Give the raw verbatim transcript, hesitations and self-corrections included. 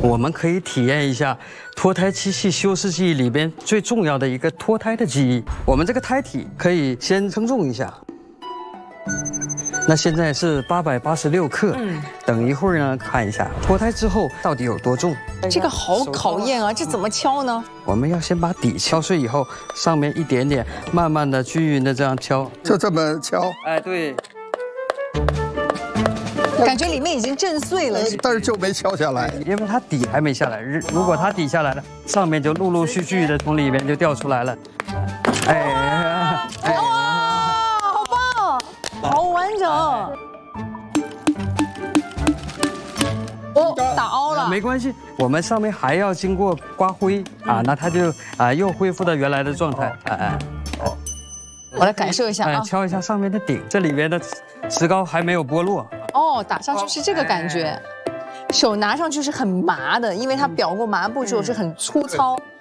我们可以体验一下脱胎机器修饰记忆里边最重要的一个脱胎的记忆。我们这个胎体可以先称重一下。 那现在是八百八十六克，嗯，等一会儿呢，看一下脱胎之后到底有多重。 这个好考验啊，这怎么敲呢？ 我们要先把底敲碎以后，上面一点点，慢慢的、均匀的这样敲， 就这么敲。 哎，对。 感觉里面已经震碎了， 但是就没敲下来， 因为它底还没下来。如果它底下来了，上面就陆陆续续的从里面就掉出来了。哎，哎。 好完整，哦，打凹了， 没关系，我们上面还要经过刮灰啊，那它就啊又恢复到原来的状态。哎哎， 我来感受一下啊， 敲一下上面的顶，这里边的石膏还没有剥落。 哦，打上去是这个感觉，手拿上去是很麻的，因为它裱过麻布之后是很粗糙。